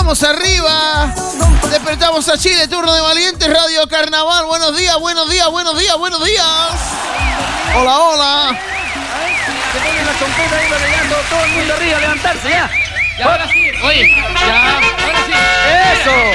Vamos arriba. Despertamos a Chile, turno de Valientes, Radio Carnaval. Buenos días, buenos días, buenos días, buenos días. Hola, hola. Se pone la trompeta ahí para todo el mundo arriba, levantarse ya. Ya, ahora sí. Oye, ya, ahora sí. Eso.